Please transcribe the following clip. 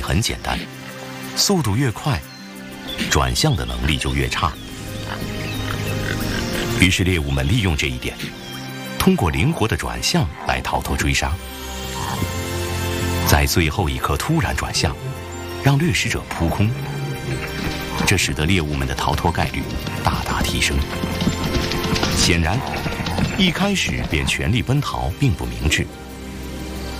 很简单，速度越快，转向的能力就越差。于是猎物们利用这一点，通过灵活的转向来逃脱追杀。在最后一刻突然转向，让掠食者扑空，这使得猎物们的逃脱概率大大提升。显然，一开始便全力奔逃并不明智。